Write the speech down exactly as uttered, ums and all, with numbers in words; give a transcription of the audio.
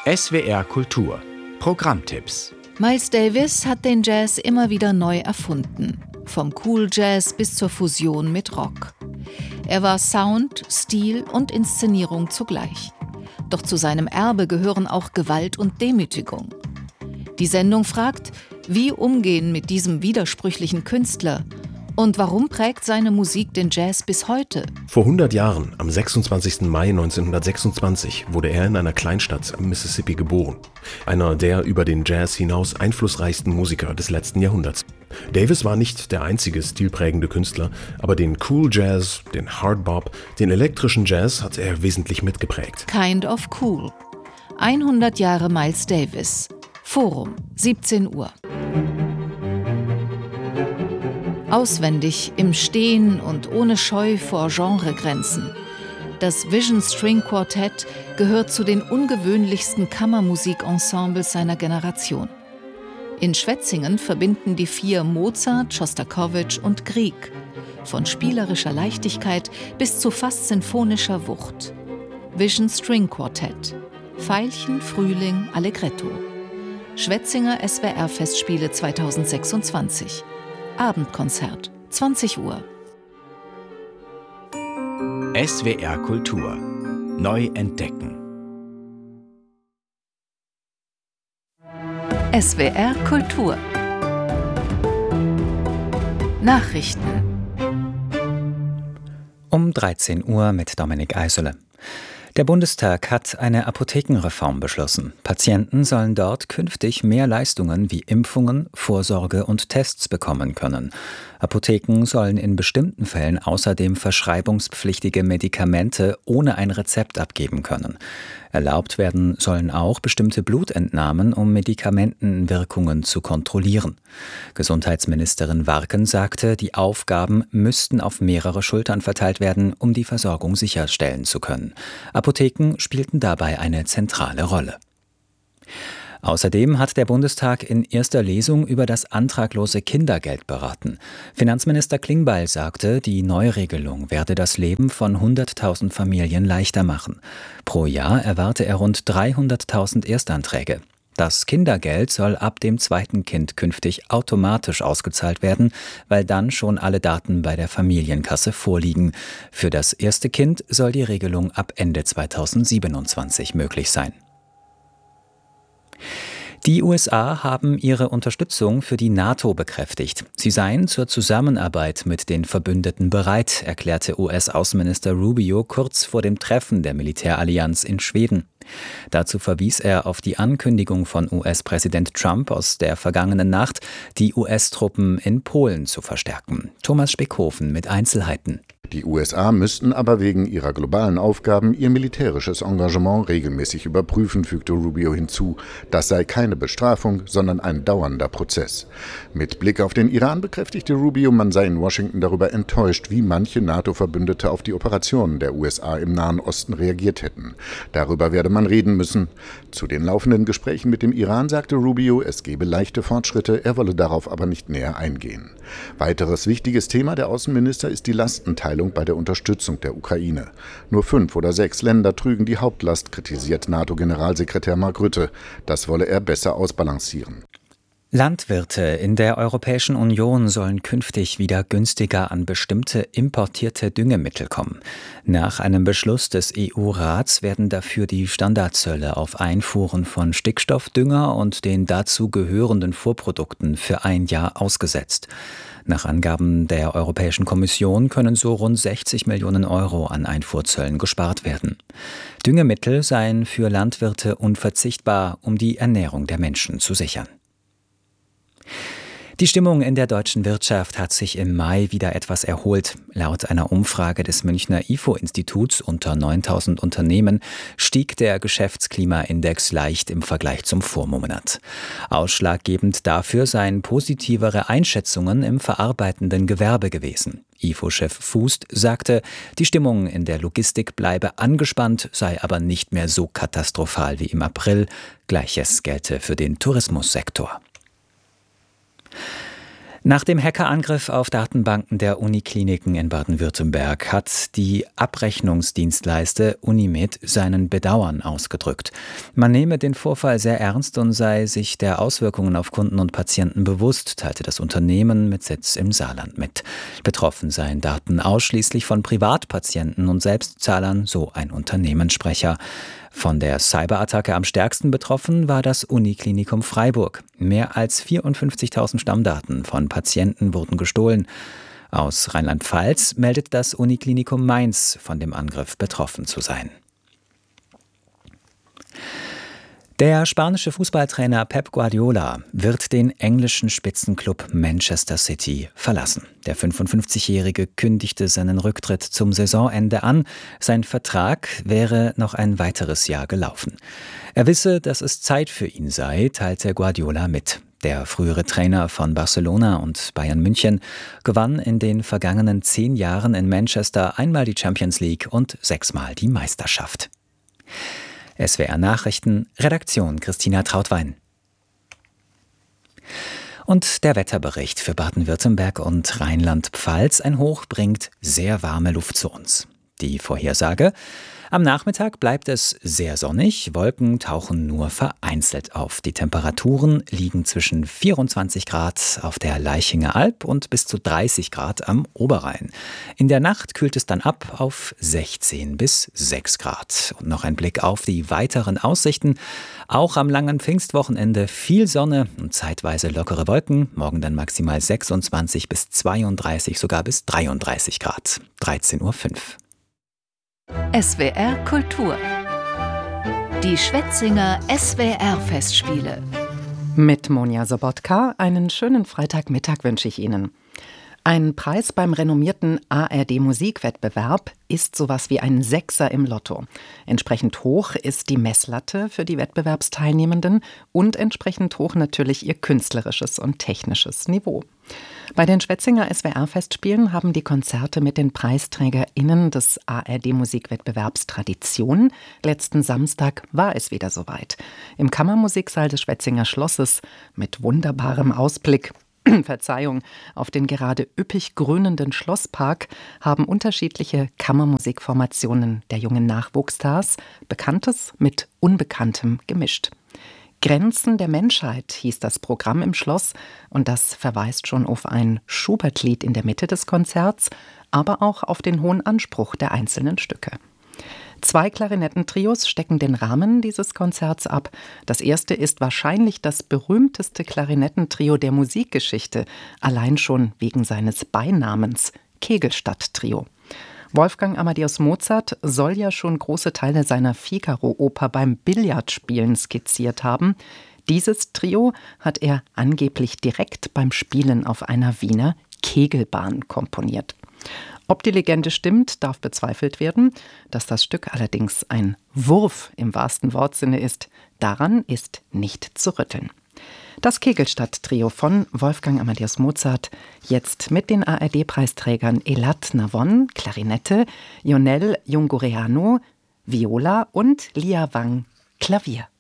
S W R Kultur Programmtipps. Miles Davis hat den Jazz immer wieder neu erfunden. Vom Cool Jazz bis zur Fusion mit Rock. Er war Sound, Stil und Inszenierung zugleich. Doch zu seinem Erbe gehören auch Gewalt und Demütigung. Die Sendung fragt, wie umgehen mit diesem widersprüchlichen Künstler? Und warum prägt seine Musik den Jazz bis heute? Vor hundert Jahren, am sechsundzwanzigsten Mai neunzehnhundertsechsundzwanzig, wurde er in einer Kleinstadt im Mississippi geboren. Einer der über den Jazz hinaus einflussreichsten Musiker des letzten Jahrhunderts. Davis war nicht der einzige stilprägende Künstler, aber den Cool Jazz, den Hard Bop, den elektrischen Jazz hat er wesentlich mitgeprägt. Kind of Cool. hundert Jahre Miles Davis. Forum, siebzehn Uhr. Auswendig, im Stehen und ohne Scheu vor Genregrenzen. Das Vision String Quartet gehört zu den ungewöhnlichsten Kammermusikensembles seiner Generation. In Schwetzingen verbinden die vier Mozart, Schostakowitsch und Grieg. Von spielerischer Leichtigkeit bis zu fast sinfonischer Wucht. Vision String Quartet. Veilchen, Frühling, Allegretto. Schwetzinger S W R-Festspiele zweitausendsechsundzwanzig. Abendkonzert, zwanzig Uhr. S W R Kultur. Neu entdecken. S W R Kultur. Nachrichten. Um dreizehn Uhr mit Dominik Eisele. Der Bundestag hat eine Apothekenreform beschlossen. Patienten sollen dort künftig mehr Leistungen wie Impfungen, Vorsorge und Tests bekommen können. Apotheken sollen in bestimmten Fällen außerdem verschreibungspflichtige Medikamente ohne ein Rezept abgeben können. Erlaubt werden sollen auch bestimmte Blutentnahmen, um Medikamentenwirkungen zu kontrollieren. Gesundheitsministerin Warken sagte, die Aufgaben müssten auf mehrere Schultern verteilt werden, um die Versorgung sicherstellen zu können. Apotheken spielten dabei eine zentrale Rolle. Außerdem hat der Bundestag in erster Lesung über das antraglose Kindergeld beraten. Finanzminister Klingbeil sagte, die Neuregelung werde das Leben von hunderttausend Familien leichter machen. Pro Jahr erwarte er rund dreihunderttausend Erstanträge. Das Kindergeld soll ab dem zweiten Kind künftig automatisch ausgezahlt werden, weil dann schon alle Daten bei der Familienkasse vorliegen. Für das erste Kind soll die Regelung ab Ende zweitausendsiebenundzwanzig möglich sein. Die U S A haben ihre Unterstützung für die NATO bekräftigt. Sie seien zur Zusammenarbeit mit den Verbündeten bereit, erklärte U S-Außenminister Rubio kurz vor dem Treffen der Militärallianz in Schweden. Dazu verwies er auf die Ankündigung von U S-Präsident Trump aus der vergangenen Nacht, die U S-Truppen in Polen zu verstärken. Thomas Speckhofen mit Einzelheiten. Die U S A müssten aber wegen ihrer globalen Aufgaben ihr militärisches Engagement regelmäßig überprüfen, fügte Rubio hinzu. Das sei keine Bestrafung, sondern ein dauernder Prozess. Mit Blick auf den Iran bekräftigte Rubio, man sei in Washington darüber enttäuscht, wie manche NATO-Verbündete auf die Operationen der U S A im Nahen Osten reagiert hätten. Darüber werde man reden müssen. Zu den laufenden Gesprächen mit dem Iran sagte Rubio, es gebe leichte Fortschritte, er wolle darauf aber nicht näher eingehen. Weiteres wichtiges Thema der Außenminister ist die Lastenteilung bei der Unterstützung der Ukraine. Nur fünf oder sechs Länder trügen die Hauptlast, kritisiert NATO-Generalsekretär Mark Rutte. Das wolle er besser ausbalancieren. Landwirte in der Europäischen Union sollen künftig wieder günstiger an bestimmte importierte Düngemittel kommen. Nach einem Beschluss des E U-Rats werden dafür die Standardzölle auf Einfuhren von Stickstoffdünger und den dazu gehörenden Vorprodukten für ein Jahr ausgesetzt. Nach Angaben der Europäischen Kommission können so rund sechzig Millionen Euro an Einfuhrzöllen gespart werden. Düngemittel seien für Landwirte unverzichtbar, um die Ernährung der Menschen zu sichern. Die Stimmung in der deutschen Wirtschaft hat sich im Mai wieder etwas erholt. Laut einer Umfrage des Münchner I F O-Instituts unter neuntausend Unternehmen stieg der Geschäftsklimaindex leicht im Vergleich zum Vormonat. Ausschlaggebend dafür seien positivere Einschätzungen im verarbeitenden Gewerbe gewesen. I F O-Chef Fußt sagte, die Stimmung in der Logistik bleibe angespannt, sei aber nicht mehr so katastrophal wie im April. Gleiches gelte für den Tourismussektor. Nach dem Hackerangriff auf Datenbanken der Unikliniken in Baden-Württemberg hat die Abrechnungsdienstleister Unimed seinen Bedauern ausgedrückt. Man nehme den Vorfall sehr ernst und sei sich der Auswirkungen auf Kunden und Patienten bewusst, teilte das Unternehmen mit Sitz im Saarland mit. Betroffen seien Daten ausschließlich von Privatpatienten und Selbstzahlern, so ein Unternehmenssprecher. Von der Cyberattacke am stärksten betroffen war das Uniklinikum Freiburg. Mehr als vierundfünfzigtausend Stammdaten von Patienten wurden gestohlen. Aus Rheinland-Pfalz meldet das Uniklinikum Mainz, von dem Angriff betroffen zu sein. Der spanische Fußballtrainer Pep Guardiola wird den englischen Spitzenklub Manchester City verlassen. Der fünfundfünfzigjährige kündigte seinen Rücktritt zum Saisonende an. Sein Vertrag wäre noch ein weiteres Jahr gelaufen. Er wisse, dass es Zeit für ihn sei, teilte Guardiola mit. Der frühere Trainer von Barcelona und Bayern München gewann in den vergangenen zehn Jahren in Manchester einmal die Champions League und sechsmal die Meisterschaft. S W R Nachrichten, Redaktion Christina Trautwein. Und der Wetterbericht für Baden-Württemberg und Rheinland-Pfalz. Ein Hoch bringt sehr warme Luft zu uns. Die Vorhersage: Am Nachmittag bleibt es sehr sonnig, Wolken tauchen nur vereinzelt auf. Die Temperaturen liegen zwischen vierundzwanzig Grad auf der Laichinger Alb und bis zu dreißig Grad am Oberrhein. In der Nacht kühlt es dann ab auf sechzehn bis sechs Grad. Und noch ein Blick auf die weiteren Aussichten. Auch am langen Pfingstwochenende viel Sonne und zeitweise lockere Wolken. Morgen dann maximal sechsundzwanzig bis zweiunddreißig, sogar bis dreiunddreißig Grad. dreizehn Uhr fünf. S W R Kultur. Die Schwetzinger S W R-Festspiele. Mit Monja Sobotka einen schönen Freitagmittag wünsche ich Ihnen. Ein Preis beim renommierten A R D-Musikwettbewerb ist sowas wie ein Sechser im Lotto. Entsprechend hoch ist die Messlatte für die Wettbewerbsteilnehmenden und entsprechend hoch natürlich ihr künstlerisches und technisches Niveau. Bei den Schwetzinger S W R-Festspielen haben die Konzerte mit den PreisträgerInnen des A R D-Musikwettbewerbs Tradition. Letzten Samstag war es wieder soweit. Im Kammermusiksaal des Schwetzinger Schlosses mit wunderbarem Ausblick Verzeihung, auf den gerade üppig grünenden Schlosspark haben unterschiedliche Kammermusikformationen der jungen Nachwuchsstars Bekanntes mit Unbekanntem gemischt. Grenzen der Menschheit hieß das Programm im Schloss und das verweist schon auf ein Schubert-Lied in der Mitte des Konzerts, aber auch auf den hohen Anspruch der einzelnen Stücke. Zwei Klarinettentrios stecken den Rahmen dieses Konzerts ab. Das erste ist wahrscheinlich das berühmteste Klarinettentrio der Musikgeschichte, allein schon wegen seines Beinamens, Kegelstadt-Trio. Wolfgang Amadeus Mozart soll ja schon große Teile seiner Figaro-Oper beim Billardspielen skizziert haben. Dieses Trio hat er angeblich direkt beim Spielen auf einer Wiener Kegelbahn komponiert. Ob die Legende stimmt, darf bezweifelt werden. Dass das Stück allerdings ein Wurf im wahrsten Wortsinne ist, daran ist nicht zu rütteln. Das Kegelstadt-Trio von Wolfgang Amadeus Mozart, jetzt mit den A R D-Preisträgern Elat Navon, Klarinette, Ionel Jungureanu, Viola und Lia Wang, Klavier.